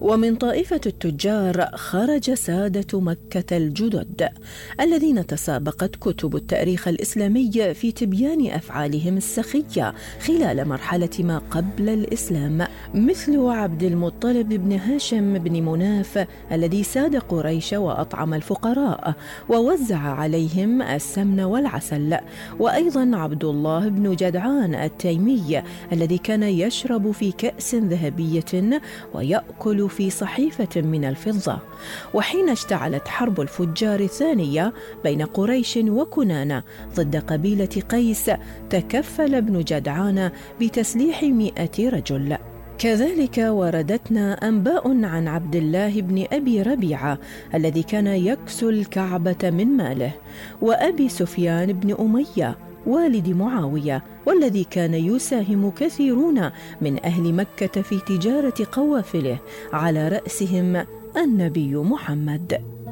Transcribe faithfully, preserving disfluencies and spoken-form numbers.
ومن طائفة التجار خرج سادة مكة الجدد الذين تسابقت كتب التاريخ الإسلامي في تبيان أفعالهم السخية خلال مرحلة ما قبل الإسلام، مثل عبد المطلب بن هاشم بن مناف الذي ساد قريش وأطعم الفقراء ووزع عليهم السمن والعسل، وأيضا عبد الله بن جدعان التيمي الذي كان يشرب في كأس ذهبية ويأكل في صحيفة من الفضة. وحين اشتعلت حرب الفجار الثانية بين قريش وكنانة ضد قبيلة قيس، تكفل ابن جدعان بتسليح مئة رجل. كذلك وردتنا أنباء عن عبد الله بن أبي ربيعة الذي كان يكسو الكعبة من ماله، وأبي سفيان بن أمية والد معاوية، والذي كان يساهم كثيرون من أهل مكة في تجارة قوافله، على رأسهم النبي محمد.